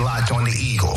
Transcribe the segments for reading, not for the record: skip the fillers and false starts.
locked on the Eagle.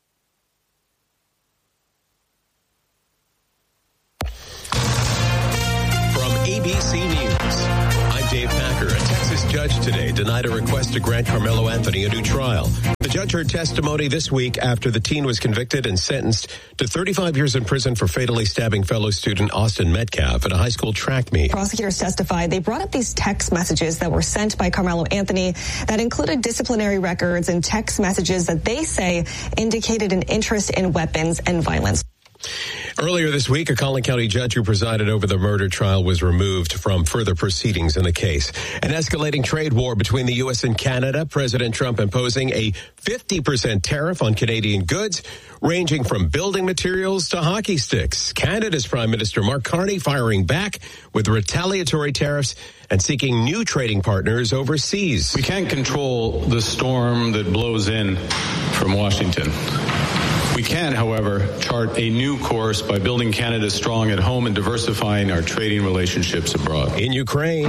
From ABC News, I'm Dave Packer. A Texas judge today denied a request to grant Carmelo Anthony a new trial. The judge heard testimony this week after the teen was convicted and sentenced to 35 years in prison for fatally stabbing fellow student Austin Metcalf at a high school track meet. Prosecutors testified they brought up these text messages that were sent by Carmelo Anthony that included disciplinary records and text messages that they say indicated an interest in weapons and violence. Earlier this week, a Collin County judge who presided over the murder trial was removed from further proceedings in the case. An escalating trade war between the U.S. and Canada, President Trump imposing a 50% tariff on Canadian goods, ranging from building materials to hockey sticks. Canada's Prime Minister Mark Carney firing back with retaliatory tariffs and seeking new trading partners overseas. We can't control the storm that blows in from Washington. We can, however, chart a new course by building Canada strong at home and diversifying our trading relationships abroad. In Ukraine,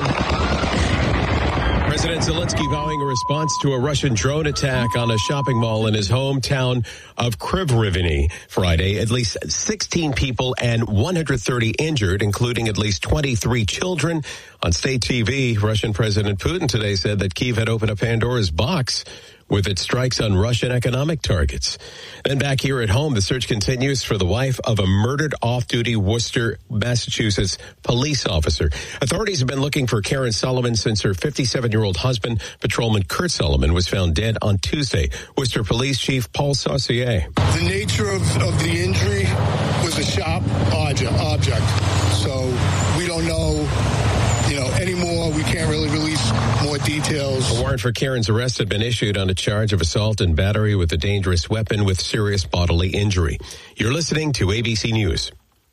President Zelensky vowing a response to a Russian drone attack on a shopping mall in his hometown of Kryvyi Friday. At least 16 people and 130 injured, including at least 23 children. On state TV, Russian President Putin today said that Kyiv had opened a Pandora's box with its strikes on Russian economic targets. Then back here at home, the search continues for the wife of a murdered off-duty Worcester, Massachusetts police officer. Authorities have been looking for Karen Solomon since her 57-year-old husband, Patrolman Kurt Solomon, was found dead on Tuesday. Worcester Police Chief Paul Saucier. The nature of the injury was a sharp object, so we don't know anymore. We can't really release more details. A warrant for Karen's arrest had been issued on a charge of assault and battery with a dangerous weapon with serious bodily injury. You're listening to ABC News.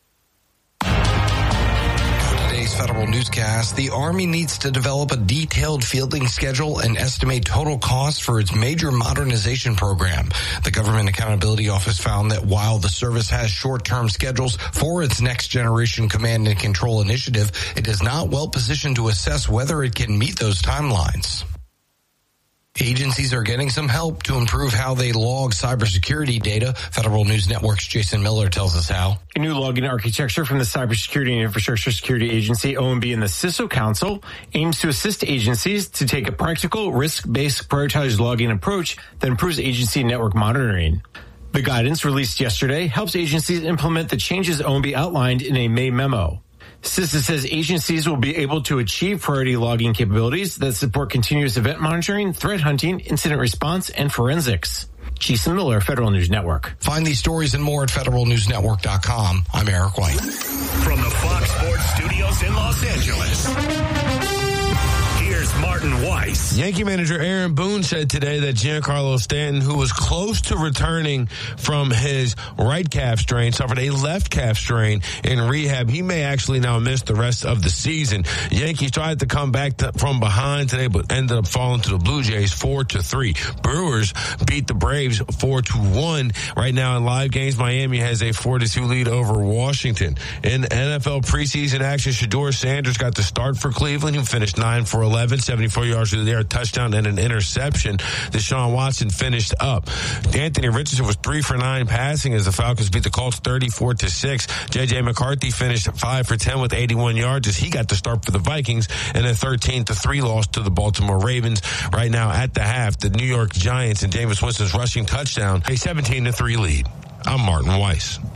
Today's federal newscast, the Army needs to develop a detailed fielding schedule and estimate total costs for its major modernization program. The Government Accountability Office found that while the service has short-term schedules for its next generation command and control initiative, it is not well positioned to assess whether it can meet those timelines. Agencies are getting some help to improve how they log cybersecurity data. Federal News Network's Jason Miller tells us how. A new logging architecture from the Cybersecurity and Infrastructure Security Agency, OMB, and the CISO Council aims to assist agencies to take a practical, risk-based, prioritized logging approach that improves agency network monitoring. The guidance released yesterday helps agencies implement the changes OMB outlined in a May memo. CISA says agencies will be able to achieve priority logging capabilities that support continuous event monitoring, threat hunting, incident response, and forensics. Jason Miller, Federal News Network. Find these stories and more at federalnewsnetwork.com. I'm Eric White. From the Fox Sports Studios in Los Angeles, here's Martin Weiss. Yankee manager Aaron Boone said today that Giancarlo Stanton, who was close to returning from his right calf strain, suffered a left calf strain in rehab. He may actually now miss the rest of the season. Yankees tried to come back from behind today, but ended up falling to the Blue Jays 4-3. Brewers beat the Braves 4-1. Right now in live games, Miami has a 4-2 lead over Washington. In NFL preseason action, Shedeur Sanders got the start for Cleveland. He finished 9 for 11, 74 yards through the air, a touchdown and an interception. Deshaun Watson finished up. Anthony Richardson was 3 for 9 passing as the Falcons beat the Colts 34-6. J.J. McCarthy finished 5 for 10 with 81 yards as he got the start for the Vikings, and a 13-3 loss to the Baltimore Ravens. Right now at the half, the New York Giants and Jameis Winston's rushing touchdown, a 17-3 lead. I'm Martin Weiss.